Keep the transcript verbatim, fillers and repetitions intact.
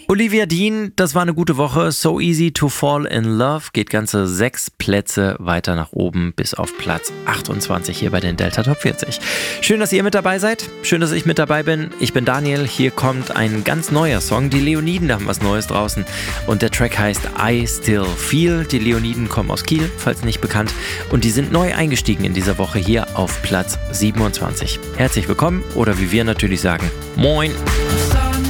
Olivia Dean, das war eine gute Woche. So Easy to Fall in Love geht ganze sechs Plätze weiter nach oben bis auf Platz achtundzwanzig hier bei den Delta Top vierzig. Schön, dass ihr mit dabei seid. Schön, dass ich mit dabei bin. Ich bin Daniel. Hier kommt ein ganz neuer Song. Die Leoniden haben was Neues draußen und der Track heißt I Still Feel. Die Leoniden kommen aus Kiel, falls nicht bekannt, und die sind neu eingestiegen in dieser Woche hier auf Platz siebenundzwanzig. Herzlich willkommen oder wie wir natürlich sagen, moin.